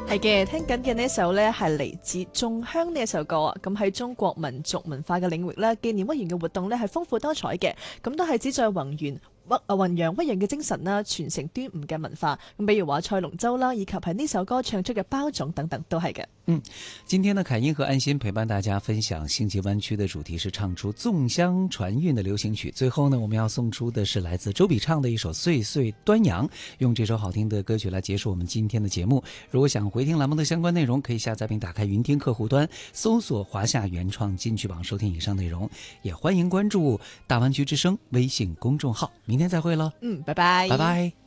係嘅，聽緊嘅呢一首呢係嚟自《仲鄉》呢一首歌啊。咁喺中國民族文化嘅領域呢，紀念屈原嘅活動呢係豐富多彩嘅，咁都係旨在弘揚屈原嘅精神啦，傳承端午嘅文化。咁比如話賽龍舟啦，以及係呢首歌唱出嘅包種等等都係嘅。 今天呢，凱英和安心陪伴大家分享星級灣區的主題是唱出粽香傳韻的流行曲。最後呢，我們要送出的是來自周筆暢的一首《歲歲端陽》，用這首好聽的歌曲來結束我們今天的節目。如果想回聽欄目的相關內容，可以下載並打開雲聽客戶端，搜索華夏原創金曲榜收聽以上內容。也歡迎關注大灣區之聲微信公眾號。明天再會了， 拜拜， 拜拜。